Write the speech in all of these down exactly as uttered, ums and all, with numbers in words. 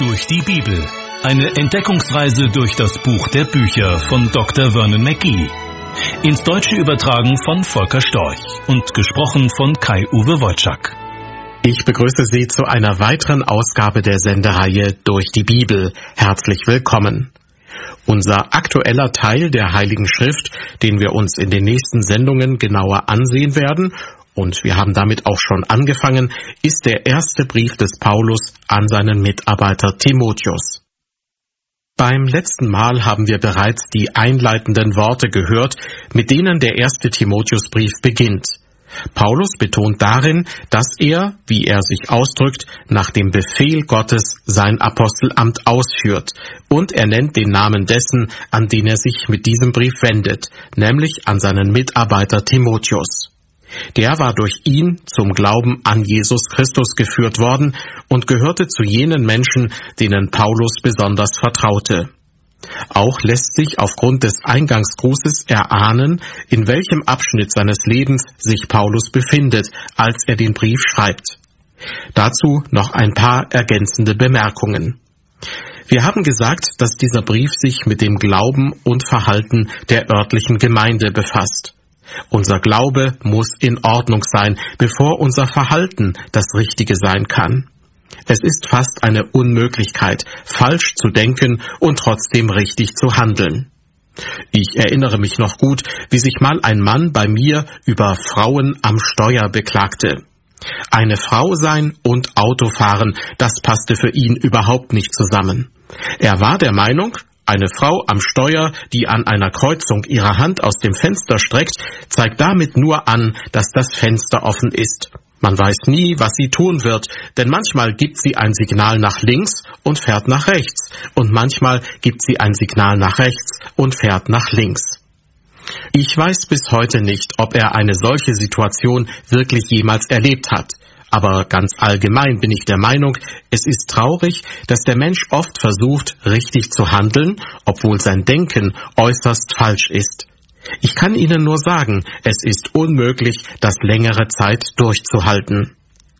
Durch die Bibel. Eine Entdeckungsreise durch das Buch der Bücher von Doktor Vernon Mackey. Ins Deutsche übertragen von Volker Storch und gesprochen von Kai-Uwe Wojczak. Ich begrüße Sie zu einer weiteren Ausgabe der Sendereihe Durch die Bibel. Herzlich willkommen. Unser aktueller Teil der Heiligen Schrift, den wir uns in den nächsten Sendungen genauer ansehen werden, und wir haben damit auch schon angefangen, ist der erste Brief des Paulus an seinen Mitarbeiter Timotheus. Beim letzten Mal haben wir bereits die einleitenden Worte gehört, mit denen der erste Timotheusbrief beginnt. Paulus betont darin, dass er, wie er sich ausdrückt, nach dem Befehl Gottes sein Apostelamt ausführt, und er nennt den Namen dessen, an den er sich mit diesem Brief wendet, nämlich an seinen Mitarbeiter Timotheus. Der war durch ihn zum Glauben an Jesus Christus geführt worden und gehörte zu jenen Menschen, denen Paulus besonders vertraute. Auch lässt sich aufgrund des Eingangsgrußes erahnen, in welchem Abschnitt seines Lebens sich Paulus befindet, als er den Brief schreibt. Dazu noch ein paar ergänzende Bemerkungen. Wir haben gesagt, dass dieser Brief sich mit dem Glauben und Verhalten der örtlichen Gemeinde befasst. Unser Glaube muss in Ordnung sein, bevor unser Verhalten das Richtige sein kann. Es ist fast eine Unmöglichkeit, falsch zu denken und trotzdem richtig zu handeln. Ich erinnere mich noch gut, wie sich mal ein Mann bei mir über Frauen am Steuer beklagte. Eine Frau sein und Autofahren, das passte für ihn überhaupt nicht zusammen. Er war der Meinung, eine Frau am Steuer, die an einer Kreuzung ihre Hand aus dem Fenster streckt, zeigt damit nur an, dass das Fenster offen ist. Man weiß nie, was sie tun wird, denn manchmal gibt sie ein Signal nach links und fährt nach rechts, und manchmal gibt sie ein Signal nach rechts und fährt nach links. Ich weiß bis heute nicht, ob er eine solche Situation wirklich jemals erlebt hat. Aber ganz allgemein bin ich der Meinung, es ist traurig, dass der Mensch oft versucht, richtig zu handeln, obwohl sein Denken äußerst falsch ist. Ich kann Ihnen nur sagen, es ist unmöglich, das längere Zeit durchzuhalten.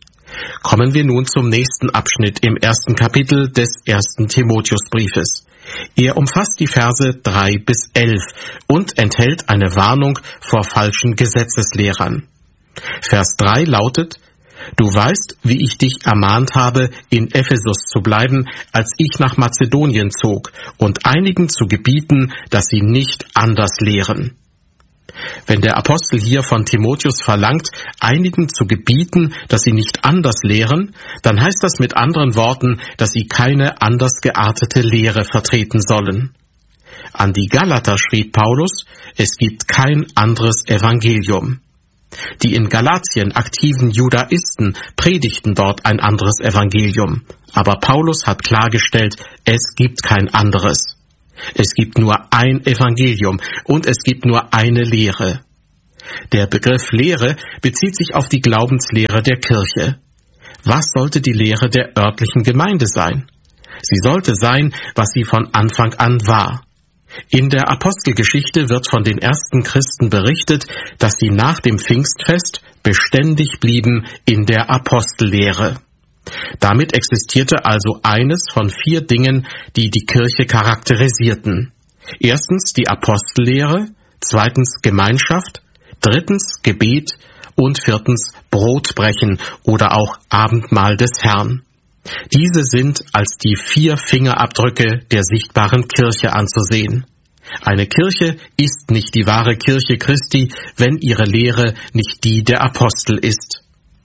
Kommen wir nun zum nächsten Abschnitt im ersten Kapitel des ersten Timotheusbriefes. Er umfasst die Verse drei bis elf und enthält eine Warnung vor falschen Gesetzeslehrern. Vers drei lautet: Du weißt, wie ich dich ermahnt habe, in Ephesus zu bleiben, als ich nach Mazedonien zog, und einigen zu gebieten, dass sie nicht anders lehren. Wenn der Apostel hier von Timotheus verlangt, einigen zu gebieten, dass sie nicht anders lehren, dann heißt das mit anderen Worten, dass sie keine anders geartete Lehre vertreten sollen. An die Galater schrieb Paulus, es gibt kein anderes Evangelium. Die in Galatien aktiven Judaisten predigten dort ein anderes Evangelium. Aber Paulus hat klargestellt, es gibt kein anderes. Es gibt nur ein Evangelium und es gibt nur eine Lehre. Der Begriff Lehre bezieht sich auf die Glaubenslehre der Kirche. Was sollte die Lehre der örtlichen Gemeinde sein? Sie sollte sein, was sie von Anfang an war. In der Apostelgeschichte wird von den ersten Christen berichtet, dass sie nach dem Pfingstfest beständig blieben in der Apostellehre. Damit existierte also eines von vier Dingen, die die Kirche charakterisierten. Erstens die Apostellehre, zweitens Gemeinschaft, drittens Gebet und viertens Brotbrechen oder auch Abendmahl des Herrn. Diese sind als die vier Fingerabdrücke der sichtbaren Kirche anzusehen. Eine Kirche ist nicht die wahre Kirche Christi, wenn ihre Lehre nicht die der Apostel ist.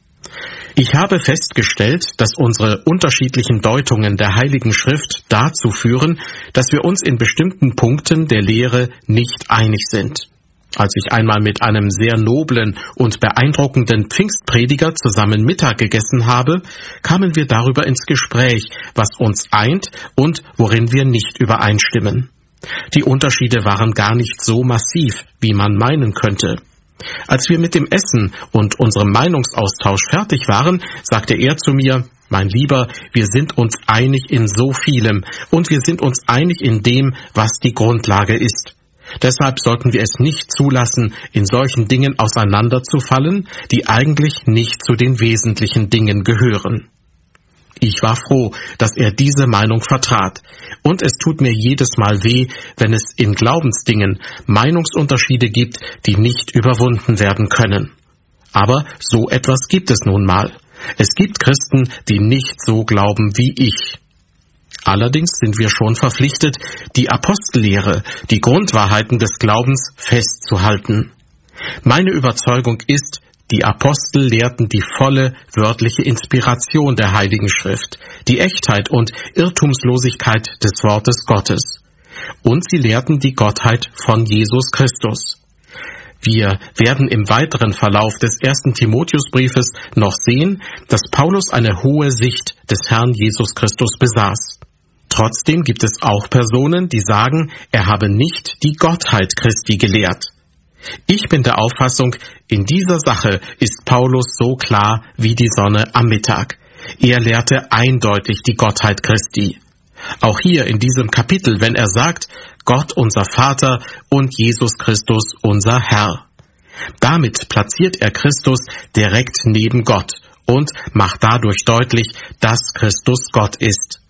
Ich habe festgestellt, dass unsere unterschiedlichen Deutungen der Heiligen Schrift dazu führen, dass wir uns in bestimmten Punkten der Lehre nicht einig sind. Als ich einmal mit einem sehr noblen und beeindruckenden Pfingstprediger zusammen Mittag gegessen habe, kamen wir darüber ins Gespräch, was uns eint und worin wir nicht übereinstimmen. Die Unterschiede waren gar nicht so massiv, wie man meinen könnte. Als wir mit dem Essen und unserem Meinungsaustausch fertig waren, sagte er zu mir, mein Lieber, wir sind uns einig in so vielem und wir sind uns einig in dem, was die Grundlage ist. Deshalb sollten wir es nicht zulassen, in solchen Dingen auseinanderzufallen, die eigentlich nicht zu den wesentlichen Dingen gehören. Ich war froh, dass er diese Meinung vertrat. Und es tut mir jedes Mal weh, wenn es in Glaubensdingen Meinungsunterschiede gibt, die nicht überwunden werden können. Aber so etwas gibt es nun mal. Es gibt Christen, die nicht so glauben wie ich. Allerdings sind wir schon verpflichtet, die Apostellehre, die Grundwahrheiten des Glaubens festzuhalten. Meine Überzeugung ist, die Apostel lehrten die volle wörtliche Inspiration der Heiligen Schrift, die Echtheit und Irrtumslosigkeit des Wortes Gottes. Und sie lehrten die Gottheit von Jesus Christus. Wir werden im weiteren Verlauf des ersten Timotheusbriefes noch sehen, dass Paulus eine hohe Sicht des Herrn Jesus Christus besaß. Trotzdem gibt es auch Personen, die sagen, er habe nicht die Gottheit Christi gelehrt. Ich bin der Auffassung, in dieser Sache ist Paulus so klar wie die Sonne am Mittag. Er lehrte eindeutig die Gottheit Christi. Auch hier in diesem Kapitel, wenn er sagt, Gott unser Vater und Jesus Christus unser Herr. Damit platziert er Christus direkt neben Gott und macht dadurch deutlich, dass Christus Gott ist.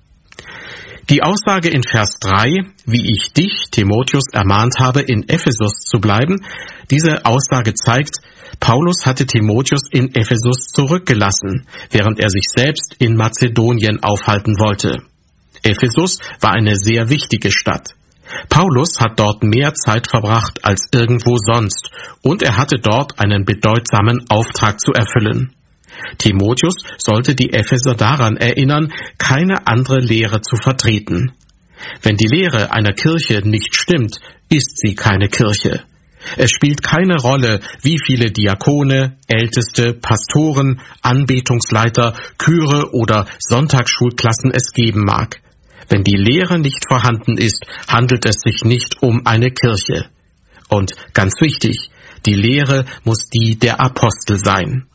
Die Aussage in Vers drei, wie ich dich, Timotheus, ermahnt habe, in Ephesus zu bleiben, diese Aussage zeigt, Paulus hatte Timotheus in Ephesus zurückgelassen, während er sich selbst in Mazedonien aufhalten wollte. Ephesus war eine sehr wichtige Stadt. Paulus hat dort mehr Zeit verbracht als irgendwo sonst und er hatte dort einen bedeutsamen Auftrag zu erfüllen. Timotheus sollte die Epheser daran erinnern, keine andere Lehre zu vertreten. Wenn die Lehre einer Kirche nicht stimmt, ist sie keine Kirche. Es spielt keine Rolle, wie viele Diakone, Älteste, Pastoren, Anbetungsleiter, Chöre oder Sonntagsschulklassen es geben mag. Wenn die Lehre nicht vorhanden ist, handelt es sich nicht um eine Kirche. Und ganz wichtig, die Lehre muss die der Apostel sein.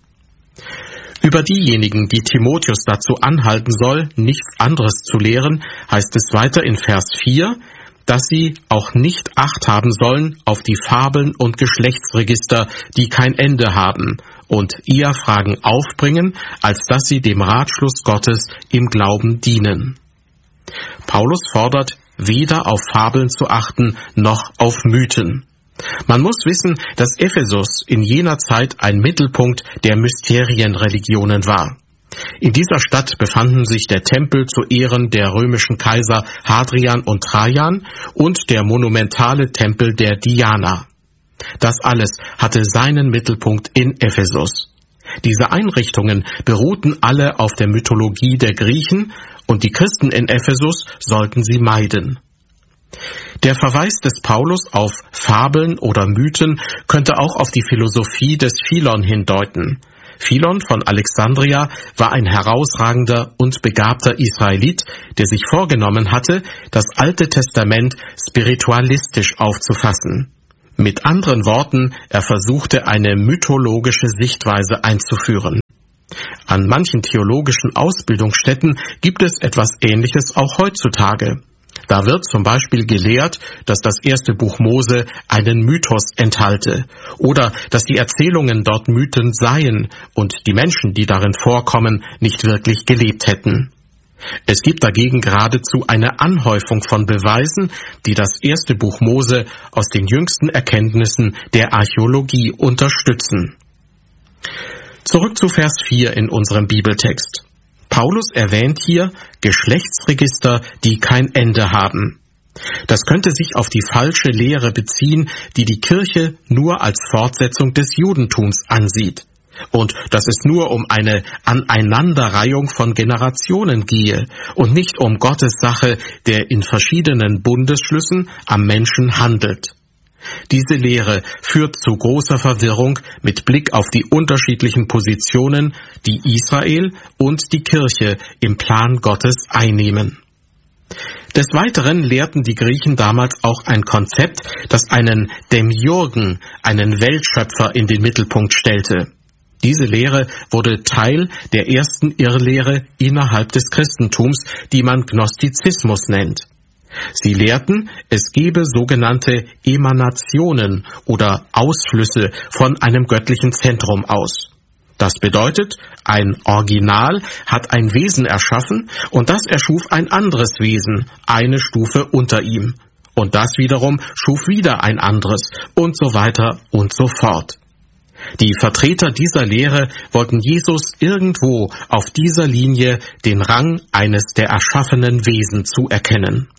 Über diejenigen, die Timotheus dazu anhalten soll, nichts anderes zu lehren, heißt es weiter in Vers vier, dass sie auch nicht Acht haben sollen auf die Fabeln und Geschlechtsregister, die kein Ende haben, und eher Fragen aufbringen, als dass sie dem Ratschluss Gottes im Glauben dienen. Paulus fordert, weder auf Fabeln zu achten, noch auf Mythen. Man muss wissen, dass Ephesus in jener Zeit ein Mittelpunkt der Mysterienreligionen war. In dieser Stadt befanden sich der Tempel zu Ehren der römischen Kaiser Hadrian und Trajan und der monumentale Tempel der Diana. Das alles hatte seinen Mittelpunkt in Ephesus. Diese Einrichtungen beruhten alle auf der Mythologie der Griechen und die Christen in Ephesus sollten sie meiden. Der Verweis des Paulus auf Fabeln oder Mythen könnte auch auf die Philosophie des Philon hindeuten. Philon von Alexandria war ein herausragender und begabter Israelit, der sich vorgenommen hatte, das Alte Testament spiritualistisch aufzufassen. Mit anderen Worten, er versuchte eine mythologische Sichtweise einzuführen. An manchen theologischen Ausbildungsstätten gibt es etwas Ähnliches auch heutzutage. Da wird zum Beispiel gelehrt, dass das erste Buch Mose einen Mythos enthalte oder dass die Erzählungen dort Mythen seien und die Menschen, die darin vorkommen, nicht wirklich gelebt hätten. Es gibt dagegen geradezu eine Anhäufung von Beweisen, die das erste Buch Mose aus den jüngsten Erkenntnissen der Archäologie unterstützen. Zurück zu Vers vier in unserem Bibeltext. Paulus erwähnt hier Geschlechtsregister, die kein Ende haben. Das könnte sich auf die falsche Lehre beziehen, die die Kirche nur als Fortsetzung des Judentums ansieht. Und dass es nur um eine Aneinanderreihung von Generationen gehe und nicht um Gottes Sache, der in verschiedenen Bundesschlüssen am Menschen handelt. Diese Lehre führt zu großer Verwirrung mit Blick auf die unterschiedlichen Positionen, die Israel und die Kirche im Plan Gottes einnehmen. Des Weiteren lehrten die Griechen damals auch ein Konzept, das einen Demiurgen, einen Weltschöpfer, in den Mittelpunkt stellte. Diese Lehre wurde Teil der ersten Irrlehre innerhalb des Christentums, die man Gnostizismus nennt. Sie lehrten, es gebe sogenannte Emanationen oder Ausflüsse von einem göttlichen Zentrum aus. Das bedeutet, ein Original hat ein Wesen erschaffen und das erschuf ein anderes Wesen, eine Stufe unter ihm. Und das wiederum schuf wieder ein anderes und so weiter und so fort. Die Vertreter dieser Lehre wollten Jesus irgendwo auf dieser Linie den Rang eines der erschaffenen Wesen zuerkennen.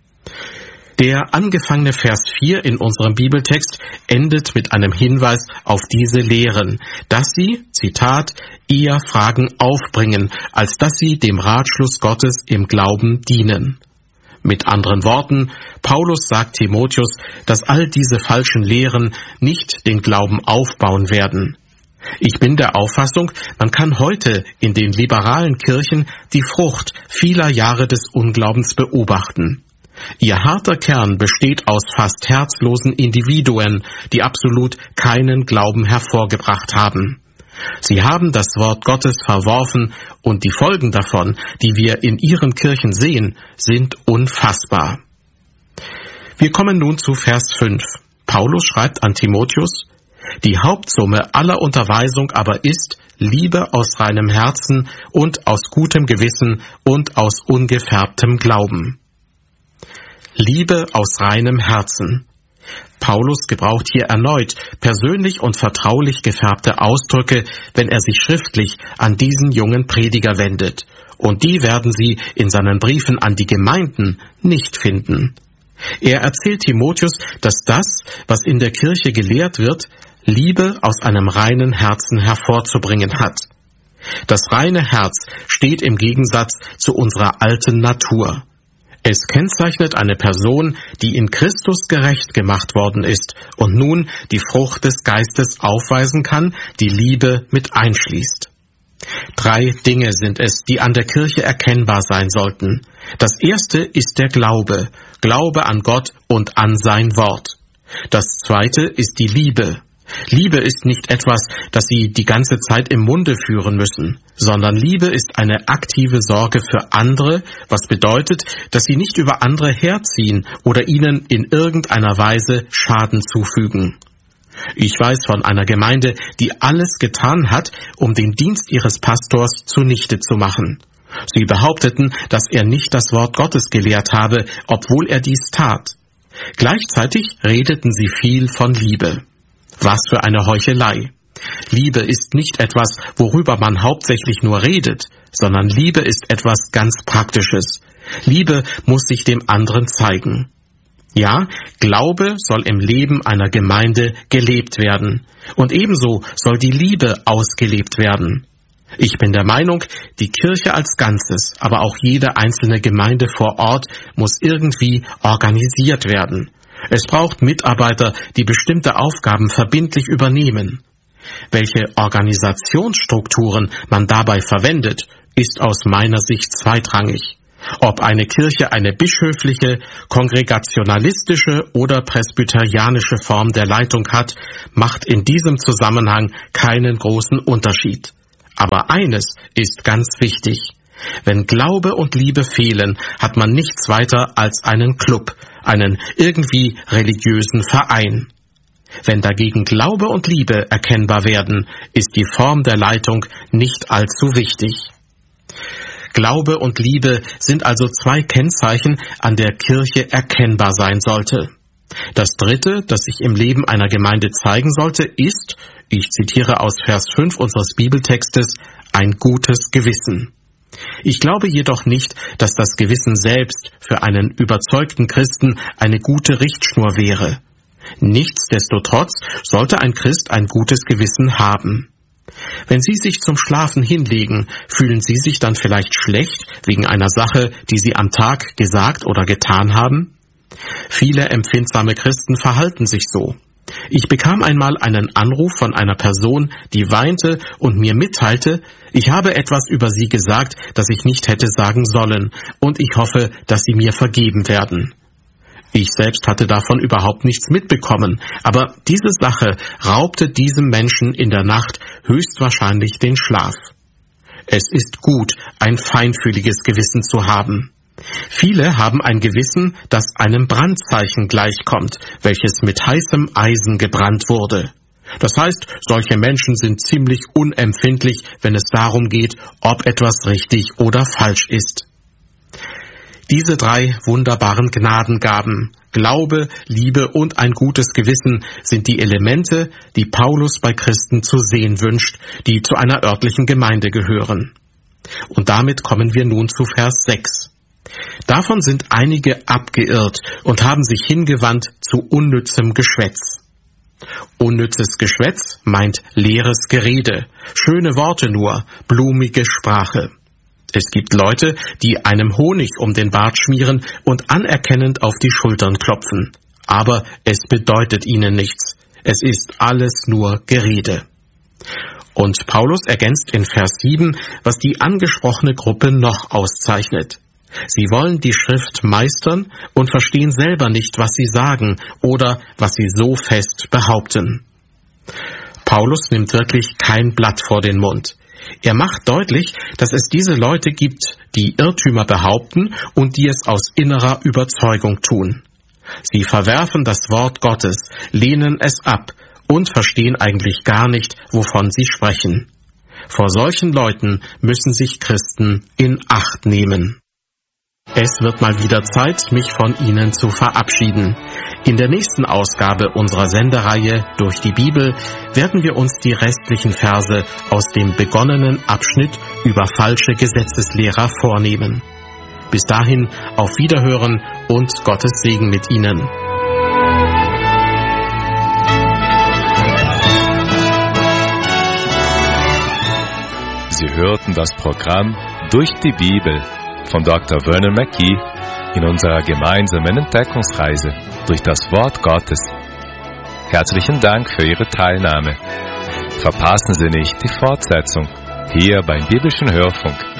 Der angefangene Vers vier in unserem Bibeltext endet mit einem Hinweis auf diese Lehren, dass sie, Zitat, eher Fragen aufbringen, als dass sie dem Ratschluss Gottes im Glauben dienen. Mit anderen Worten, Paulus sagt Timotheus, dass all diese falschen Lehren nicht den Glauben aufbauen werden. Ich bin der Auffassung, man kann heute in den liberalen Kirchen die Frucht vieler Jahre des Unglaubens beobachten. Ihr harter Kern besteht aus fast herzlosen Individuen, die absolut keinen Glauben hervorgebracht haben. Sie haben das Wort Gottes verworfen und die Folgen davon, die wir in ihren Kirchen sehen, sind unfassbar. Wir kommen nun zu Vers fünf. Paulus schreibt an Timotheus: Die Hauptsumme aller Unterweisung aber ist Liebe aus reinem Herzen und aus gutem Gewissen und aus ungefärbtem Glauben. Liebe aus reinem Herzen. Paulus gebraucht hier erneut persönlich und vertraulich gefärbte Ausdrücke, wenn er sich schriftlich an diesen jungen Prediger wendet. Und die werden Sie in seinen Briefen an die Gemeinden nicht finden. Er erzählt Timotheus, dass das, was in der Kirche gelehrt wird, Liebe aus einem reinen Herzen hervorzubringen hat. Das reine Herz steht im Gegensatz zu unserer alten Natur. Es kennzeichnet eine Person, die in Christus gerecht gemacht worden ist und nun die Frucht des Geistes aufweisen kann, die Liebe mit einschließt. Drei Dinge sind es, die an der Kirche erkennbar sein sollten. Das erste ist der Glaube, Glaube an Gott und an sein Wort. Das zweite ist die Liebe. Liebe ist nicht etwas, das Sie die ganze Zeit im Munde führen müssen, sondern Liebe ist eine aktive Sorge für andere, was bedeutet, dass Sie nicht über andere herziehen oder ihnen in irgendeiner Weise Schaden zufügen. Ich weiß von einer Gemeinde, die alles getan hat, um den Dienst ihres Pastors zunichte zu machen. Sie behaupteten, dass er nicht das Wort Gottes gelehrt habe, obwohl er dies tat. Gleichzeitig redeten sie viel von Liebe. Was für eine Heuchelei. Liebe ist nicht etwas, worüber man hauptsächlich nur redet, sondern Liebe ist etwas ganz Praktisches. Liebe muss sich dem anderen zeigen. Ja, Glaube soll im Leben einer Gemeinde gelebt werden. Und ebenso soll die Liebe ausgelebt werden. Ich bin der Meinung, die Kirche als Ganzes, aber auch jede einzelne Gemeinde vor Ort muss irgendwie organisiert werden. Es braucht Mitarbeiter, die bestimmte Aufgaben verbindlich übernehmen. Welche Organisationsstrukturen man dabei verwendet, ist aus meiner Sicht zweitrangig. Ob eine Kirche eine bischöfliche, kongregationalistische oder presbyterianische Form der Leitung hat, macht in diesem Zusammenhang keinen großen Unterschied. Aber eines ist ganz wichtig. Wenn Glaube und Liebe fehlen, hat man nichts weiter als einen Club, einen irgendwie religiösen Verein. Wenn dagegen Glaube und Liebe erkennbar werden, ist die Form der Leitung nicht allzu wichtig. Glaube und Liebe sind also zwei Kennzeichen, an der Kirche erkennbar sein sollte. Das dritte, das sich im Leben einer Gemeinde zeigen sollte, ist, ich zitiere aus Vers fünf unseres Bibeltextes, ein gutes Gewissen. Ich glaube jedoch nicht, dass das Gewissen selbst für einen überzeugten Christen eine gute Richtschnur wäre. Nichtsdestotrotz sollte ein Christ ein gutes Gewissen haben. Wenn Sie sich zum Schlafen hinlegen, fühlen Sie sich dann vielleicht schlecht wegen einer Sache, die Sie am Tag gesagt oder getan haben? Viele empfindsame Christen verhalten sich so. Ich bekam einmal einen Anruf von einer Person, die weinte und mir mitteilte, ich habe etwas über sie gesagt, das ich nicht hätte sagen sollen, und ich hoffe, dass sie mir vergeben werden. Ich selbst hatte davon überhaupt nichts mitbekommen, aber diese Sache raubte diesem Menschen in der Nacht höchstwahrscheinlich den Schlaf. Es ist gut, ein feinfühliges Gewissen zu haben. Viele haben ein Gewissen, das einem Brandzeichen gleichkommt, welches mit heißem Eisen gebrannt wurde. Das heißt, solche Menschen sind ziemlich unempfindlich, wenn es darum geht, ob etwas richtig oder falsch ist. Diese drei wunderbaren Gnadengaben, Glaube, Liebe und ein gutes Gewissen, sind die Elemente, die Paulus bei Christen zu sehen wünscht, die zu einer örtlichen Gemeinde gehören. Und damit kommen wir nun zu Vers sechs. Davon sind einige abgeirrt und haben sich hingewandt zu unnützem Geschwätz. Unnützes Geschwätz meint leeres Gerede, schöne Worte nur, blumige Sprache. Es gibt Leute, die einem Honig um den Bart schmieren und anerkennend auf die Schultern klopfen. Aber es bedeutet ihnen nichts. Es ist alles nur Gerede. Und Paulus ergänzt in Vers sieben, was die angesprochene Gruppe noch auszeichnet. Sie wollen die Schrift meistern und verstehen selber nicht, was sie sagen oder was sie so fest behaupten. Paulus nimmt wirklich kein Blatt vor den Mund. Er macht deutlich, dass es diese Leute gibt, die Irrtümer behaupten und die es aus innerer Überzeugung tun. Sie verwerfen das Wort Gottes, lehnen es ab und verstehen eigentlich gar nicht, wovon sie sprechen. Vor solchen Leuten müssen sich Christen in Acht nehmen. Es wird mal wieder Zeit, mich von Ihnen zu verabschieden. In der nächsten Ausgabe unserer Sendereihe Durch die Bibel werden wir uns die restlichen Verse aus dem begonnenen Abschnitt über falsche Gesetzeslehrer vornehmen. Bis dahin auf Wiederhören und Gottes Segen mit Ihnen. Sie hörten das Programm Durch die Bibel von Doktor Vernon McGee in unserer gemeinsamen Entdeckungsreise durch das Wort Gottes. Herzlichen Dank für Ihre Teilnahme. Verpassen Sie nicht die Fortsetzung hier beim Biblischen Hörfunk.